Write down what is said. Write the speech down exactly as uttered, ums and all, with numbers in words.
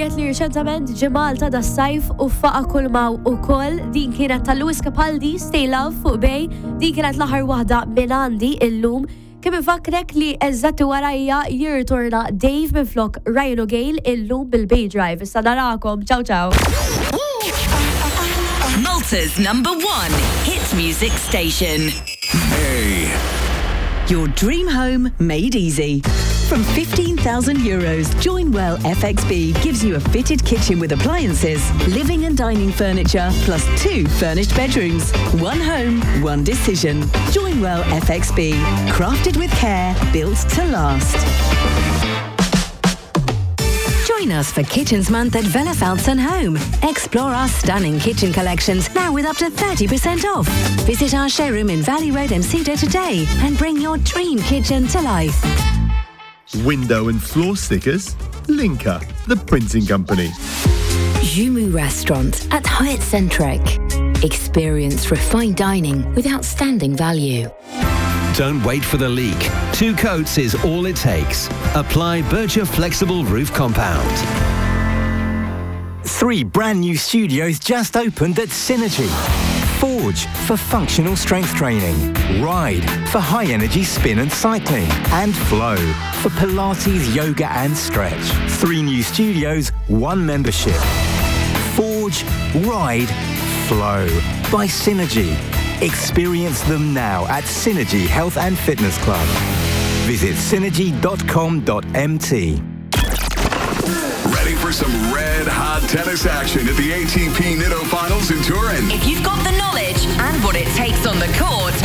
Wiet li reċentament ġemal ta' da sajf u faqa kulmaw u koll din kienet ta' Lewis Capaldi, Stay Love fuq bej, din kienet l-aħar wahda minn għandi illum. Kim infakrek li eżatti warajja jirritorna Dave minn flok Ryan O'Gale illum bil-Bay Drive. Issa narakom, ciao ciao. Malta's number one hit music station. Hey. Your dream home made easy. From fifteen thousand euros, Joinwell F X B gives you a fitted kitchen with appliances, living and dining furniture, plus two furnished bedrooms. One home, one decision. Joinwell F X B. Crafted with care, built to last. Join us for Kitchens Month at Villa Felton Home. Explore our stunning kitchen collections now with up to thirty percent off. Visit our showroom in Valley Road and Cedar today and bring your dream kitchen to life. Window and floor stickers? Linka, the printing company. Jumu Restaurant at Hyatt Centric. Experience refined dining with outstanding value. Don't wait for the leak. Two coats is all it takes. Apply Berger Flexible Roof Compound. Three brand new studios just opened at Synergy. Forge for functional strength training, Ride for high-energy spin and cycling, and Flow for Pilates, yoga and stretch. Three new studios, one membership. Forge, Ride, Flow by Synergy. Experience them now at Synergy Health and Fitness Club. Visit synergy dot com dot m t. Ready for some red-hot tennis action at the A T P Nitto Finals in Turin? If you've got the knowledge and what it takes on the court,